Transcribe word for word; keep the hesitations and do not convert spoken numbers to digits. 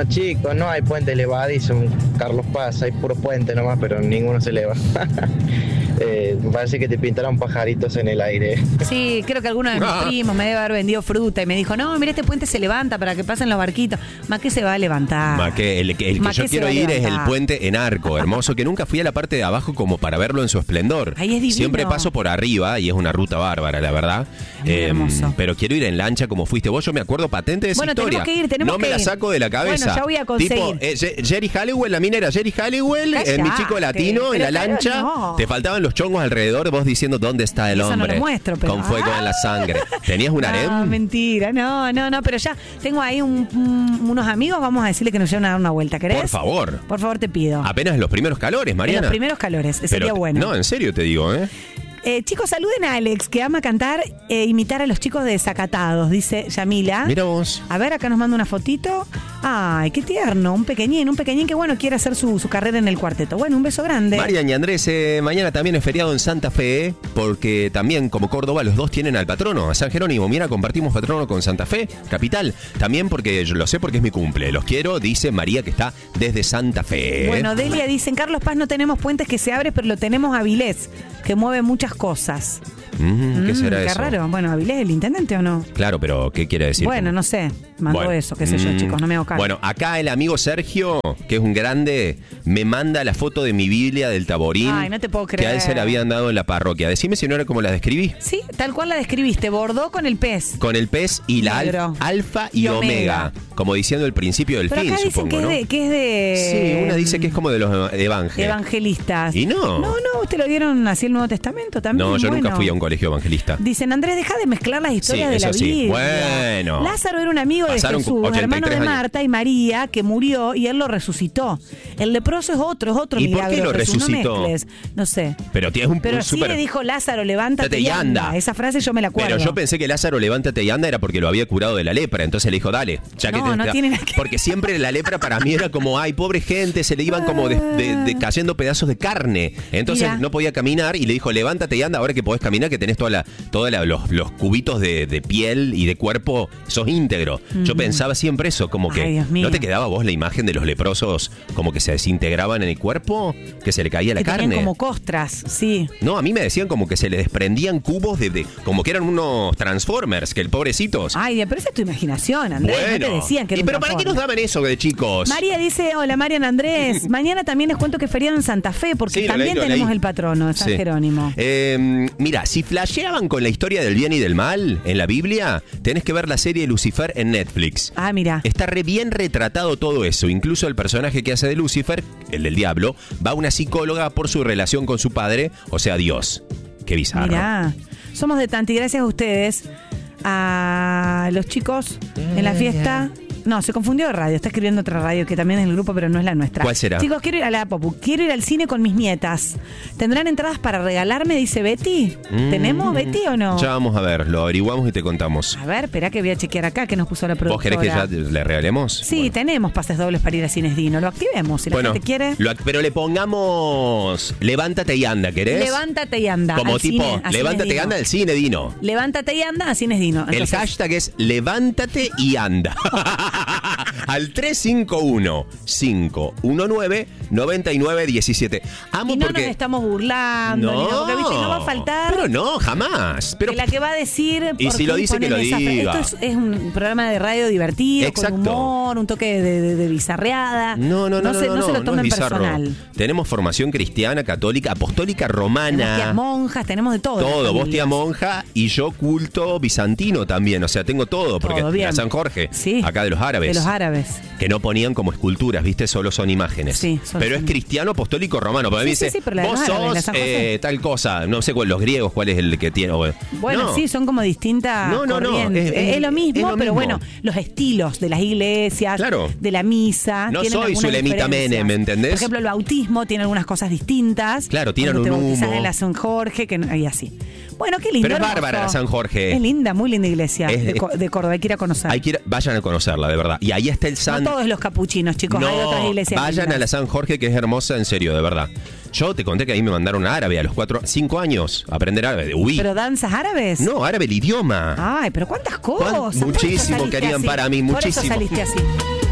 No, chicos, no hay puente elevadizo en Carlos Paz, hay puro puente nomás, pero ninguno se eleva. eh, me parece que te pintaron pajaritos en el aire. Sí, creo que alguno de mis Ah. primos me debe haber vendido fruta y me dijo, no, mira, este puente se levanta para que pasen los barquitos. ¿Más qué se va a levantar? Ma, que el, que- el que Ma, yo ¿qué se quiero va a ir es el levantar? puente en arco, hermoso, que nunca fui a la parte de abajo como para verlo en su esplendor. Ahí es divino. Siempre paso por arriba y es una ruta bárbara, la verdad. Muy hermoso. Pero quiero ir en lancha como fuiste vos. Yo me acuerdo patente de esa Bueno, historia. tenemos que ir, tenemos no me que la ir. saco de la cabeza. Bueno, ya voy a conseguir. Tipo, eh, Ye- Jerry Halliwell, la mina era Jerry Halliwell, Cállate, en Mi Chico Latino, en pero la claro, lancha. no. Te faltaban los chongos alrededor, vos diciendo dónde está el Eso no lo hombre. muestro, pero- Con fuego ¡Ah! en la sangre. ¿Tenías un harem? No, mentira, no, no, no, pero ya tengo ahí un- un- unos amigos, vamos a decirle que nos lleven a dar una vuelta, ¿querés? Por favor. Por favor, te pido. Apenas en los primeros calores, En Mariana. los primeros calores, Pero sería te- bueno. No, en serio te digo, ¿eh? Eh, chicos, saluden a Alex, que ama cantar e imitar a los chicos de Desacatados, dice Yamila. Mira vos. A ver, acá nos manda una fotito. Ay, qué tierno, un pequeñín, un pequeñín que bueno, quiere hacer su, su carrera en el cuarteto. Bueno, un beso grande. Marian y Andrés, eh, mañana también es feriado en Santa Fe, eh, porque también, como Córdoba, los dos tienen al patrono, a San Jerónimo. Mira, compartimos patrono con Santa Fe, capital. También porque yo lo sé porque es mi cumple. Los quiero, dice María, que está desde Santa Fe. Bueno, Delia dice, en Carlos Paz no tenemos puentes que se abren, pero lo tenemos a Avilés, que mueve muchas cosas. Mm, ¿Qué Mm, será qué eso? raro. Bueno, Avilés, ¿el intendente o no? Claro, pero ¿qué quiere decir? Bueno, no sé. Mandó Bueno, eso, qué sé yo, mm, chicos, no me hago caso. Bueno, acá el amigo Sergio, que es un grande, me manda la foto de mi Biblia del Taborín. Ay, no te puedo Que a él creer. se la habían dado en la parroquia. Decime si no era como la describí. Sí, tal cual la describiste, bordó con el pez. Con el pez y la Negro. al- alfa y, Y omega. omega. Como diciendo el principio del Pero fin, acá dicen supongo, que, ¿no? es de, que es de... Sí, una dice que es como de los evangelios. evangelistas. Y no. No, no, ¿usted lo vieron así el Nuevo Testamento también? No, yo Bueno. nunca fui a un colegio evangelista. Dicen, Andrés, deja de mezclar las historias Sí, de la eso sí. Biblia. Bueno. Lázaro era un amigo Pasaron de Jesús, ochenta y tres hermano de años. Marta y María, que murió y él lo resucitó. El leproso es otro, es otro ¿Y por milagro. qué lo Jesús, resucitó? No mezcles. No sé. Pero tienes un, Pero un sí súper- le dijo Lázaro, levántate Date y y anda. anda. Esa frase yo me la acuerdo. Pero yo pensé que Lázaro, levántate y anda, era porque lo había curado de la lepra. Entonces le dijo, dale. Ya que No, te- no te- tiene nada que- Porque siempre la lepra para mí era como, ay, pobre gente, se le iban como de- de- de- cayendo pedazos de carne. Entonces Mira. no podía caminar y le dijo, levántate y anda, ahora que podés caminar, que tenés toda la, toda la- los, los cubitos de, de piel y de cuerpo, sos íntegro. Yo pensaba siempre eso, como que Ay, Dios mío. ¿no te quedaba a vos la imagen de los leprosos como que se desintegraban en el cuerpo? Que se le caía la que tenían carne. como costras, sí. No, a mí me decían como que se le desprendían cubos de, de- como que eran unos Transformers, que el pobrecitos. Ay, pero esa es tu imaginación, Andrés. No te decían que ¿Y era un pero para qué nos transforme. daban eso de chicos? María dice, hola Marian Andrés, mañana también les cuento que es feriado en Santa Fe, porque Sí, lo también leí, lo tenemos leí. el patrono de San Sí. Jerónimo. Eh, mira, si flasheaban con la historia del bien y del mal en la Biblia, tenés que ver la serie Lucifer en Netflix. Ah, mira. Está re bien retratado todo eso. Incluso el personaje que hace de Lucifer, el del diablo, va a una psicóloga por su relación con su padre, o sea, Dios. Qué bizarro. Mirá, somos de Tanti, gracias a ustedes, a los chicos en la fiesta. No, se confundió de radio, está escribiendo otra radio que también es el grupo, pero no es la nuestra. ¿Cuál será? Chicos, quiero ir a la Popu, quiero ir al cine con mis nietas. ¿Tendrán entradas para regalarme? Dice Betty. Mm. ¿Tenemos, Betty, o no? Ya vamos a ver, lo averiguamos y te contamos. A ver, espera que voy a chequear acá que nos puso la ¿Vos productora. querés que ya te- le regalemos? Sí, Bueno. tenemos pases dobles para ir a Cines Dino. Lo activemos si la Bueno, gente quiere. lo ac- pero le pongamos levántate y anda, ¿querés? Levántate y anda. Como al tipo, cine, a Cines levántate y Dino. anda al cine, Dino. Levántate y anda a Cines Dino. El Entonces, hashtag es levántate y anda. Al tres cinco uno, cinco uno nueve, nueve nueve uno siete. Amo y no porque... nos estamos burlando, ni nada, porque viste, no va a faltar Pero no, jamás. Pero que la que va a decir. Y ¿por si qué lo dice, que ponen lo esa fra- diga. Esto es, es un programa de radio divertido, Exacto. con humor, un toque de, de- de bizarreada. No, no, no, no, se, no, no se lo no tomen es bizarro. personal. Tenemos formación cristiana, católica, apostólica, romana. Tenemos tías monjas, tenemos de todo. en las Todo, vos familias. tía monja y yo culto bizantino también, o sea, tengo todo, porque Todo, bien. la San Jorge, Sí. acá de los árabes, De los árabes. que no ponían como esculturas, ¿viste? Solo son imágenes. Sí, son- pero es son- cristiano apostólico romano, porque Sí, me dice, sí, sí, pero la de vos los árabes, la sos San José. eh, tal cosa, no sé cuál, los griegos, cuál es el que tiene. o- Bueno, No. sí, son como distintas No, no, no, corrientes. es- Es, es- lo mismo, es lo pero mismo. bueno, los estilos de las iglesias, Claro. de la misa. No tienen soy algunas Zulemita diferencias. Menem, ¿me entendés? Por ejemplo, el bautismo tiene algunas cosas distintas. Claro, tienen Cuando te un bautizás humo. en la San Jorge, que no- y así. Bueno, qué lindo. Pero es hermoso. bárbara la San Jorge. Es linda, muy linda iglesia Es- de, Co- de Córdoba. Hay que ir a conocer. Hay que ir- vayan a conocerla, de verdad. Y ahí está el San... No todos los capuchinos, chicos. No, hay otras iglesias. vayan lindas. a la San Jorge, que es hermosa, en serio, de verdad. Yo te conté que ahí me mandaron a árabe a los cuatro, cinco años a aprender árabe. Uy. ¿Pero danzas árabes? No, árabe el idioma. Ay, pero cuántas cosas. ¿Cuán- Por eso muchísimo saliste querían así. para mí, Por eso muchísimo. saliste así.